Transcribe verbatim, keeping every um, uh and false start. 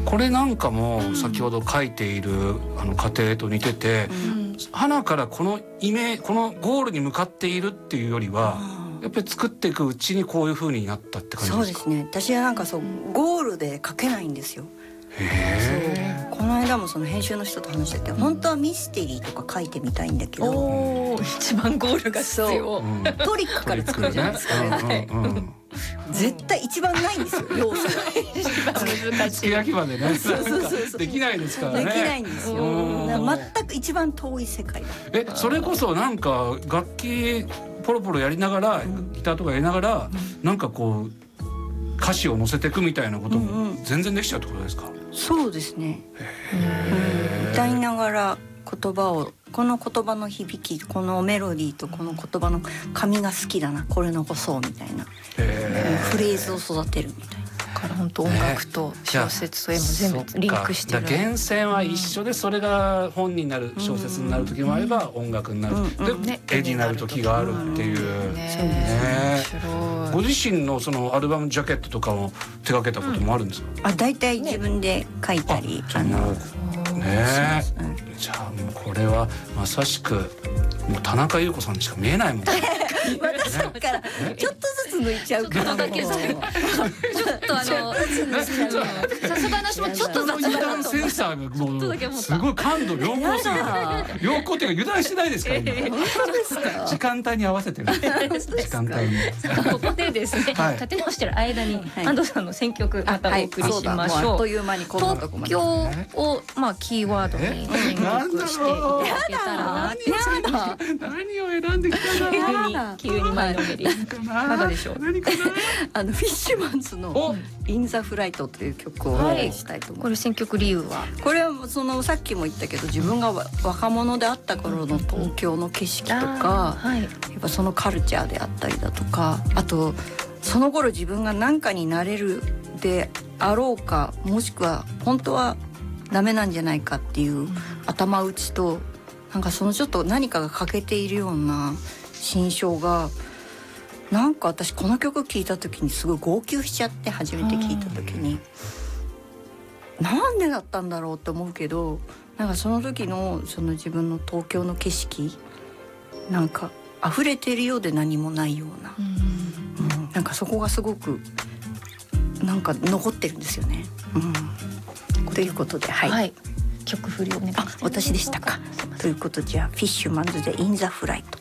これなんかも先ほど書いているあの過程と似てて、うん、花からこのイメこのゴールに向かっているっていうよりは、うん、やっぱり作っていくうちにこういう風になったって感じですか？ そうですね。私はなんかそうゴールで書けないんですよ。へそうこの間もその編集の人と話してて、本当はミステリーとか書いてみたいんだけど、 お一番ゴールが必要、 うん、トリックから作るじゃないですか、ねうんうんうん、絶対一番ないんですよ要素が一番難しい。 すき焼きまでねそうそうそうそうできないですからね。 できないんですよ。全く一番遠い世界だ。 えそれこそなんか楽器ポロポロやりながら、うん、ギターとかやりながら、うん、なんかこう歌詞を乗せていくみたいなことも全然できちゃうってことですか？うんうん、 そうですね。うん、歌いながら言葉をこの言葉の響きこのメロディーとこの言葉の紙が好きだなこれ残そうみたいなフレーズを育てるみたいな。 だから本当音楽と小説と絵も全部リンクしてる。 源泉は一緒で、それが本になる小説になる時もあれば音楽になる、うんうん、で、ね、絵になる時があるっていう、うん、ねねご自身のそのアルバムジャケットとかを手掛けたこともあるんですか？ うん、あ大体自分で書いたり、 ああのねえ、うん、じゃあもうこれはまさしくもう田中裕子さんにしか見えないもん私からちょっとずつ抜いちゃうから、 ね、ちょっとあのさすが話もちょっと雑油断センサーがもうすごい感度良好すぎる。良好っていうか油断してないですから今、えー、時間帯に合わせてる時間帯にここでですね、はい、立て直してる間に、はい、安藤さんの選曲またお送りしましょう、はい、 あっという間にこんなとこまで東京を、まあ、キーワードに選曲していただけたらな。 何を選んできたんだ急に前のめりまだでしょう。 何かなあのフィッシュマンズのインザフライトという曲をお願いしたいと思います。 これ選曲理由は？ これはそのさっきも言ったけど自分が若者であった頃の東京の景色とか、はい、やっぱそのカルチャーであったりだとか、あとその頃自分が何かになれるであろうか、もしくは本当はダメなんじゃないかっていう頭打ちと、なんかそのちょっと何かが欠けているような心象が、なんか私この曲聴いた時にすごい号泣しちゃって、初めて聴いた時になんでだったんだろうと思うけど、なんかその時のその自分の東京の景色なんか溢れてるようで何もないような、うん、なんかそこがすごくなんか残ってるんですよね、うん、ということで、はい、はい、 曲振りをね、 あ、私でしたか。ということで、じゃあフィッシュマンズでインザフライト。